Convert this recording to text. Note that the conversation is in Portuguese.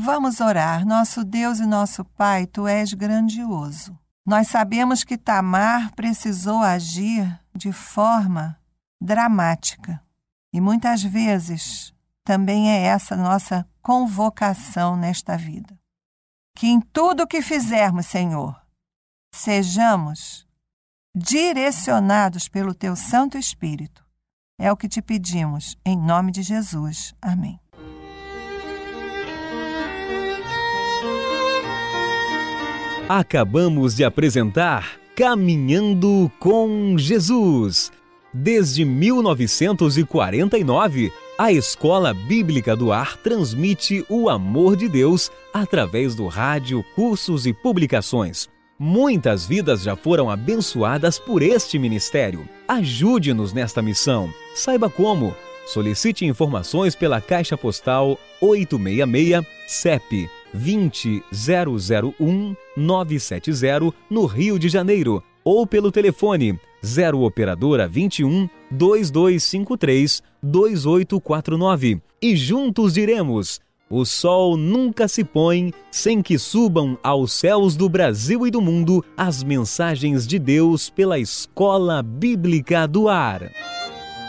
Vamos orar. Nosso Deus e nosso Pai, Tu és grandioso. Nós sabemos que Tamar precisou agir de forma dramática. E muitas vezes também é essa nossa convocação nesta vida. Que em tudo o que fizermos, Senhor, sejamos direcionados pelo Teu Santo Espírito. É o que te pedimos, em nome de Jesus. Amém. Acabamos de apresentar Caminhando com Jesus. Desde 1949, a Escola Bíblica do Ar transmite o amor de Deus através do rádio, cursos e publicações. Muitas vidas já foram abençoadas por este ministério. Ajude-nos nesta missão. Saiba como. Solicite informações pela Caixa Postal 866, CEP 20001-970, no Rio de Janeiro, ou pelo telefone 0 operadora 21 2253 2849. E juntos diremos: o sol nunca se põe sem que subam aos céus do Brasil e do mundo as mensagens de Deus pela Escola Bíblica do Ar.